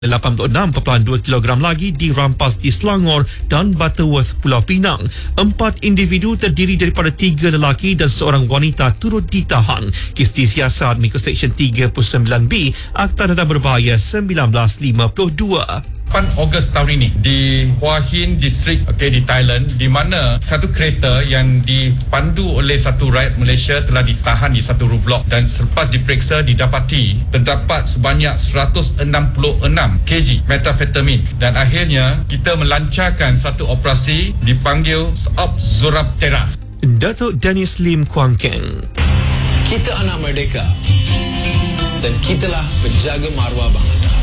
86.2 kg lagi dirampas di Selangor dan Butterworth, Pulau Pinang. 4 individu terdiri daripada 3 lelaki dan seorang wanita turut ditahan. Kes disiasat mengikut Seksyen 39B Akta Dadah Berbahaya 1952. 8 Ogos tahun ini di Hua Hin District di Thailand, di mana satu kereta yang dipandu oleh satu rakyat Malaysia telah ditahan di satu roadblock dan selepas diperiksa didapati terdapat sebanyak 166 kg metafetamin dan akhirnya kita melancarkan satu operasi dipanggil Op Zoraptera. Datuk Dennis Lim Kuang Keng. Kita anak merdeka dan kitalah penjaga maruah bangsa.